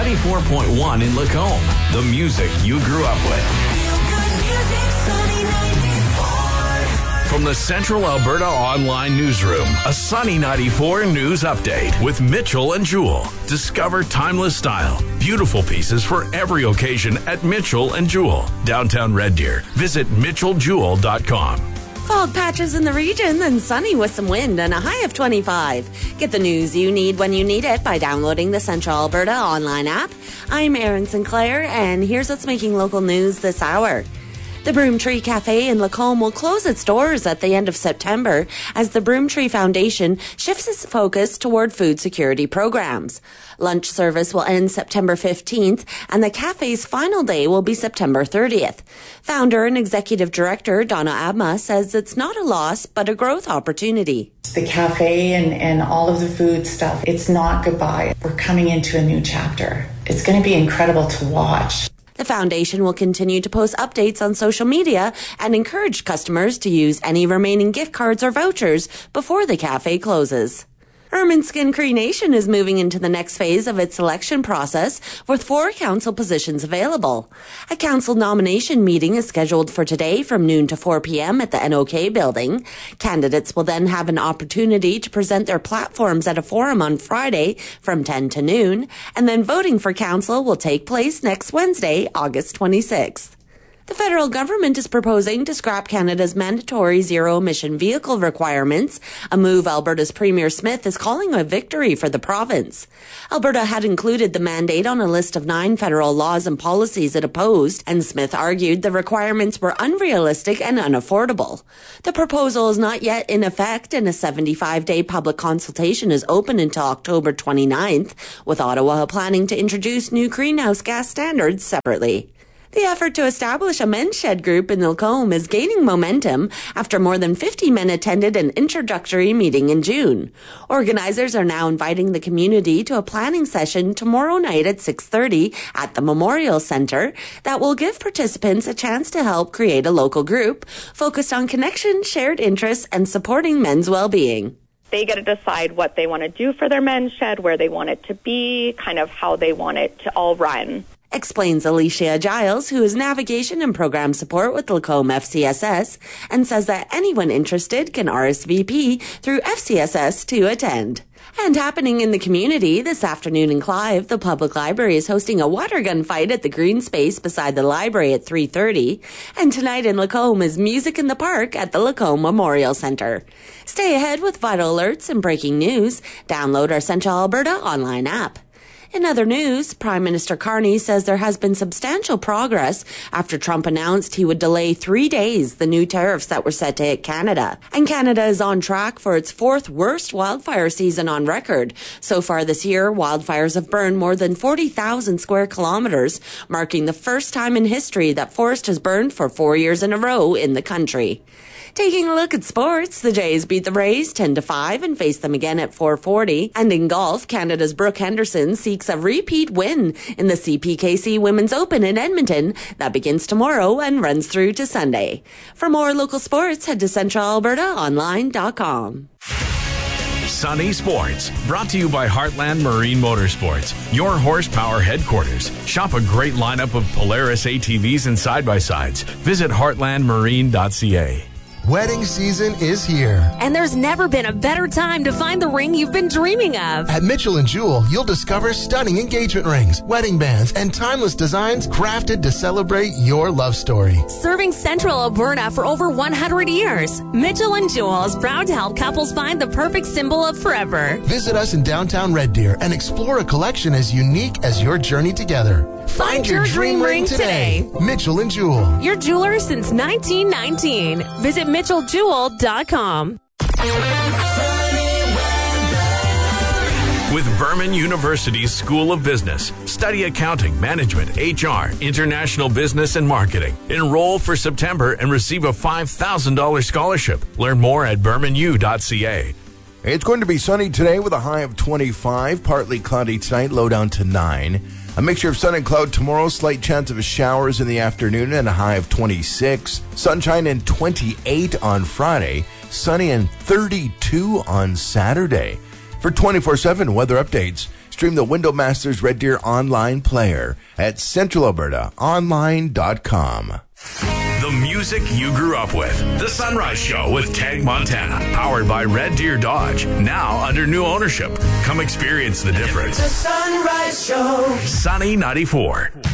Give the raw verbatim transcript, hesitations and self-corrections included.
ninety-four point one in Lacombe. The music you grew up with. From the Central Alberta Online Newsroom, a Sunny ninety-four News Update with Mitchell and Jewell. Discover timeless style, beautiful pieces for every occasion at Mitchell and Jewell, downtown Red Deer. Visit mitchell jewell dot com. Fog patches in the region, then sunny with some wind and a high of twenty-five. Get the news you need when you need it by downloading the Central Alberta Online app. I'm Erin Sinclair, and here's what's making local news this hour. The Broomtree Cafe in Lacombe will close its doors at the end of September as the Broomtree Foundation shifts its focus toward food security programs. Lunch service will end September fifteenth, and the cafe's final day will be September thirtieth. Founder and Executive Director Donna Abma says it's not a loss, but a growth opportunity. The cafe and, and all of the food stuff, it's not goodbye. We're coming into a new chapter. It's going to be incredible to watch. The foundation will continue to post updates on social media and encourage customers to use any remaining gift cards or vouchers before the cafe closes. Ermineskin Cree Nation is moving into the next phase of its selection process with four council positions available. A council nomination meeting is scheduled for today from noon to four p.m. at the N O K building. Candidates will then have an opportunity to present their platforms at a forum on Friday from ten to noon, and then voting for council will take place next Wednesday, August twenty-sixth. The federal government is proposing to scrap Canada's mandatory zero-emission vehicle requirements, a move Alberta's Premier Smith is calling a victory for the province. Alberta had included the mandate on a list of nine federal laws and policies it opposed, and Smith argued the requirements were unrealistic and unaffordable. The proposal is not yet in effect, and a seventy-five day public consultation is open until October twenty-ninth, with Ottawa planning to introduce new greenhouse gas standards separately. The effort to establish a men's shed group in Lacombe is gaining momentum after more than fifty men attended an introductory meeting in June. Organizers are now inviting the community to a planning session tomorrow night at six thirty at the Memorial Centre that will give participants a chance to help create a local group focused on connection, shared interests, and supporting men's well-being. They get to decide what they want to do for their men's shed, where they want it to be, kind of how they want it to all run. Explains Alicia Giles, who is navigation and program support with Lacombe F C S S, and says that anyone interested can R S V P through F C S S to attend. And happening in the community this afternoon in Clive, the public library is hosting a water gun fight at the green space beside the library at three thirty. And tonight in Lacombe is Music in the Park at the Lacombe Memorial Centre. Stay ahead with vital alerts and breaking news. Download our Central Alberta online app. In other news, Prime Minister Carney says there has been substantial progress after Trump announced he would delay three days the new tariffs that were set to hit Canada. And Canada is on track for its fourth worst wildfire season on record. So far this year, wildfires have burned more than forty thousand square kilometers, marking the first time in history that forest has burned for four years in a row in the country. Taking a look at sports, the Jays beat the Rays ten to five and face them again at four forty. And in golf, Canada's Brooke Henderson seeks a repeat win in the C P K C Women's Open in Edmonton that begins tomorrow and runs through to Sunday. For more local sports, head to central alberta online dot com. Sunny Sports, brought to you by Heartland Marine Motorsports, your horsepower headquarters. Shop a great lineup of Polaris A T Vs and side-by-sides. Visit heartland marine dot c a. Wedding season is here. And there's never been a better time to find the ring you've been dreaming of. At Mitchell and Jewell, you'll discover stunning engagement rings, wedding bands, and timeless designs crafted to celebrate your love story. Serving Central Alberta for over one hundred years, Mitchell and Jewell is proud to help couples find the perfect symbol of forever. Visit us in downtown Red Deer and explore a collection as unique as your journey together. Find, Find your, your dream, dream ring today. today. Mitchell and Jewell. Your jeweler since nineteen nineteen. Visit mitchell jewell dot com. With Vernon University's School of Business, study accounting, management, H R, international business, and marketing. Enroll for September and receive a five thousand dollars scholarship. Learn more at berman u dot c a. It's going to be sunny today with a high of twenty-five, partly cloudy tonight, low down to nine. A mixture of sun and cloud tomorrow, slight chance of showers in the afternoon and a high of twenty-six. Sunshine and twenty-eight on Friday, sunny and thirty-two on Saturday. For twenty-four seven weather updates, Stream the Window Masters Red Deer online player at central alberta online dot com. The music you grew up with. The Sunrise Show with Tag Montana. Powered by Red Deer Dodge. Now under new ownership. Come experience the difference. The Sunrise Show. Sunny ninety-four.